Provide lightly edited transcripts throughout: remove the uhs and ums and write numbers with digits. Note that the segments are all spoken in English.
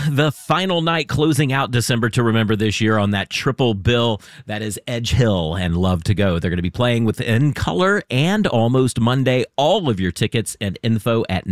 The final night closing out December to remember this year on that triple bill. That is Edge Hill and Love to Go. They're going to be playing with In Color and Almost Monday. All of your tickets and info at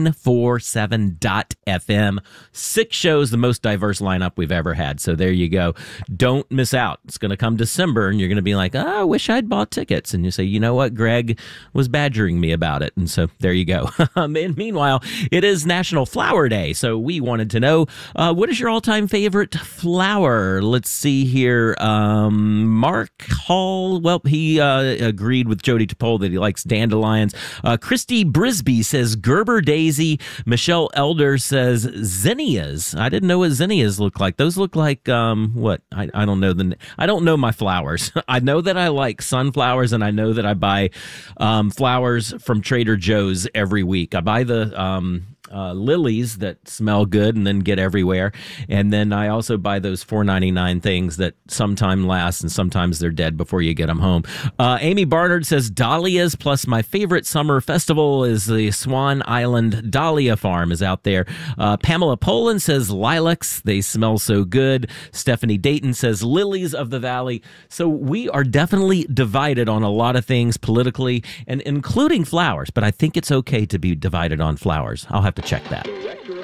947.fm. 6 shows, the most diverse lineup we've ever had. So there you go. Don't miss out. It's going to come December and you're going to be like, I wish I'd bought tickets. And you say, you know what? Greg was badgering me about it. And so there you go. And meanwhile, it is National Flower Day. So we wanted to know, what is your all-time favorite flower? Let's see here. Mark Hall, well, he agreed with Jody Topol that he likes dandelions. Christy Brisby says Gerber daisy. Michelle Elder says zinnias. I didn't know what zinnias look like. Those look like, what? I don't know. I don't know my flowers. I know that I like sunflowers, and I know that I buy flowers from Trader Joe's every week. I buy the lilies that smell good and then get everywhere. And then I also buy those $4.99 things that sometime last and sometimes they're dead before you get them home. Amy Barnard says dahlias, plus my favorite summer festival is the Swan Island Dahlia Farm is out there. Pamela Poland says lilacs. They smell so good. Stephanie Dayton says lilies of the valley. So we are definitely divided on a lot of things politically and including flowers, but I think it's okay to be divided on flowers. I'll have to check that.